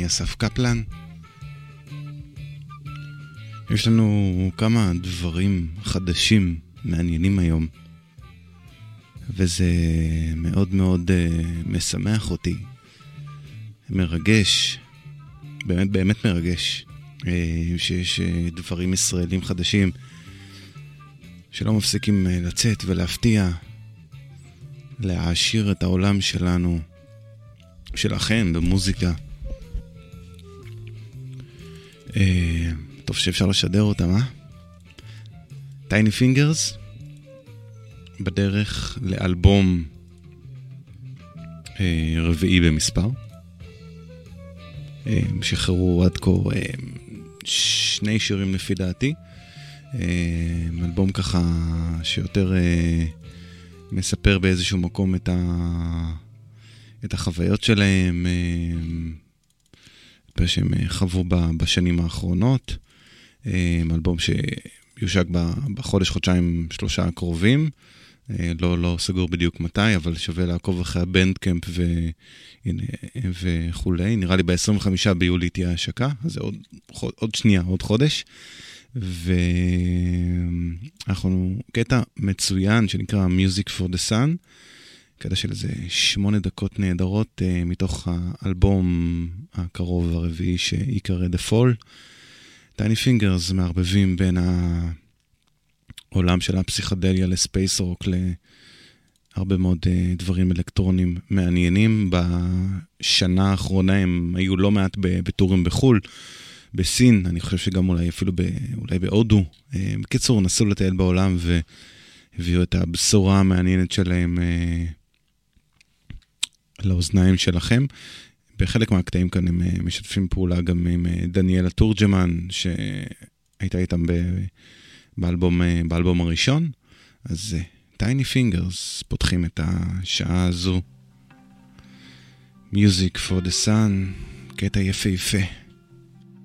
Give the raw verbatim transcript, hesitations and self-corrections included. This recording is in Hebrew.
אני אסף קפלן. יש לנו כמה דברים חדשים מעניינים היום, וזה מאוד מאוד uh, משמח אותי, מרגש, באמת באמת מרגש, uh, שיש uh, דברים ישראלים חדשים שלא מפסיקים uh, לצאת ולהפתיע, להעשיר את העולם שלנו, שלכם במוזיקה. Uh, טוב שאפשר לשדר אותם, אה? טייני פינגרס בדרך לאלבום אה, רביעי במספר. אה, שחררו עד כה אה, שני שירים לפי דעתי. אה, אלבום ככה שיותר אה, מספר באיזשהו מקום את, ה, את החוויות שלהם, אה, שהם חוו בשנים האחרונות. אה, אלבום שיושק בחודש, חודשיים, שלושה הקרובים. לא, לא סגור בדיוק מתי, אבל שווה לעקוב אחרי הבנדקמפ ו... וכולי. נראה לי ב-עשרים וחמישה ביולי תהיה השקה, אז זה עוד, עוד שנייה, עוד חודש. ואנחנו קטע מצוין שנקרא Music for the Sun, קטע של איזה שמונה דקות נהדרות מתוך האלבום הקרוב הרביעי שיקרא The Fall. טייני פינגרס מערבבים בין ה... עולם של הפסיכדליה לספייס רוק, להרבה מאוד uh, דברים אלקטרונים מעניינים. בשנה האחרונה הם היו לא מעט בטורים בחול, בסין, אני חושב שגם אולי אפילו ב, אולי בהודו. Uh, בקיצור, נסו לטייל בעולם והביאו את הבשורה המעניינת שלהם uh, לאוזניים שלכם. בחלק מהקטעים כאן הם uh, משתפים פעולה גם עם uh, דניאלה תורג'מן, שהייתה איתם ב... באלבום, באלבום הראשון. אז טייני פינגרס פותחים את השעה הזו. Music for the Sun, קטע יפה יפה.